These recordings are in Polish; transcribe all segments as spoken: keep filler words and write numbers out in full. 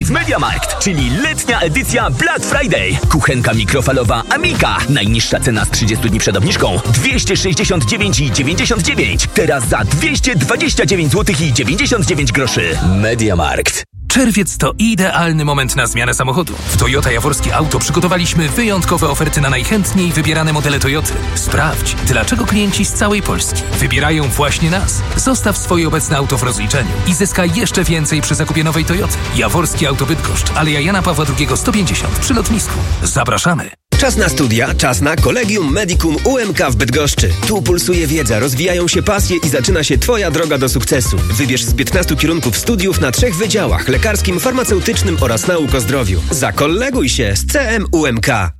przez MediaMarkt, czyli letnia edycja Black Friday. Kuchenka mikrofalowa Amica. Najniższa cena z trzydziestu dni przed obniżką dwieście sześćdziesiąt dziewięć i dziewięćdziesiąt dziewięć. Teraz za dwieście dwadzieścia dziewięć złotych i dziewięćdziesiąt dziewięć groszy. MediaMarkt. Czerwiec to idealny moment na zmianę samochodu. W Toyota Jaworskie Auto przygotowaliśmy wyjątkowe oferty na najchętniej wybierane modele Toyoty. Sprawdź, dlaczego klienci z całej Polski wybierają właśnie nas. Zostaw swoje obecne auto w rozliczeniu i zyskaj jeszcze więcej przy zakupie nowej Toyoty. Jaworskie Auto Bydgoszcz, Aleja Jana Pawła drugiego sto pięćdziesiąt przy lotnisku. Zapraszamy! Czas na studia, czas na Collegium Medicum U M K w Bydgoszczy. Tu pulsuje wiedza, rozwijają się pasje i zaczyna się Twoja droga do sukcesu. Wybierz z piętnastu kierunków studiów na trzech wydziałach: lekarskim, farmaceutycznym oraz nauk o zdrowiu. Zakolleguj się z C M U M K.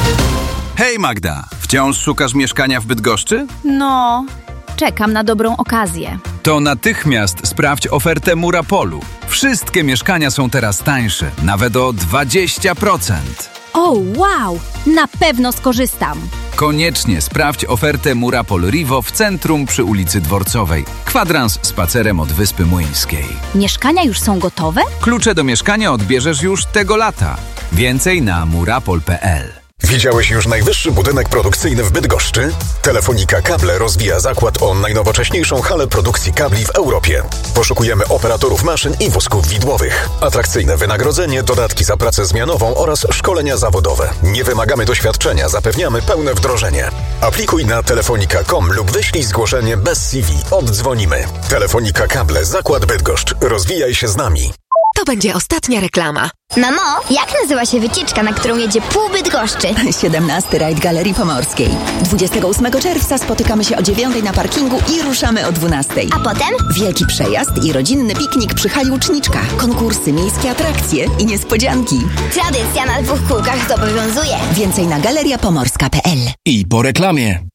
Hej Magda, wciąż szukasz mieszkania w Bydgoszczy? No, czekam na dobrą okazję. To natychmiast sprawdź ofertę Murapolu. Wszystkie mieszkania są teraz tańsze, nawet o dwadzieścia procent. O, wow! Na pewno skorzystam. Koniecznie sprawdź ofertę Murapol Rivo w centrum przy ulicy Dworcowej. Kwadrans spacerem od Wyspy Młyńskiej. Mieszkania już są gotowe? Klucze do mieszkania odbierzesz już tego lata. Więcej na murapol kropka p l. Widziałeś już najwyższy budynek produkcyjny w Bydgoszczy? Telefonika Kable rozwija zakład o najnowocześniejszą halę produkcji kabli w Europie. Poszukujemy operatorów maszyn i wózków widłowych. Atrakcyjne wynagrodzenie, dodatki za pracę zmianową oraz szkolenia zawodowe. Nie wymagamy doświadczenia, zapewniamy pełne wdrożenie. Aplikuj na telefonika kropka com lub wyślij zgłoszenie bez C V. Oddzwonimy. Telefonika Kable, Zakład Bydgoszcz. Rozwijaj się z nami. To będzie ostatnia reklama. Mamo, jak nazywa się wycieczka, na którą jedzie pół Bydgoszczy? siedemnasty rajd Galerii Pomorskiej. dwudziestego ósmego czerwca spotykamy się o dziewiątej na parkingu i ruszamy o dwunastej. A potem? Wielki przejazd i rodzinny piknik przy hali Łuczniczka. Konkursy, miejskie atrakcje i niespodzianki. Tradycja na dwóch kółkach zobowiązuje. Więcej na galeria pomorska kropka p l. I po reklamie.